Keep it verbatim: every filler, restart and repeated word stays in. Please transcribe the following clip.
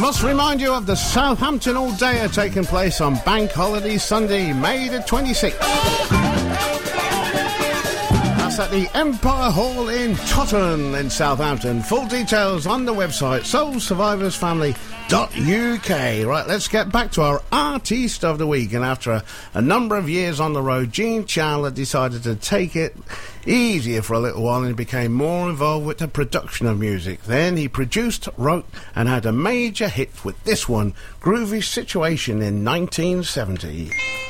Must remind you of the Southampton All Dayer taking place on Bank Holiday Sunday, May the twenty-sixth. That's at the Empire Hall in Totton in Southampton. Full details on the website soul survivors family dot U K. Right, let's get back to our artiste of the week. And after a, a number of years on the road, Gene Chandler decided to take it easier for a little while and became more involved with the production of music. Then he produced, wrote and had a major hit with this one, Groovy Situation, in nineteen seventy.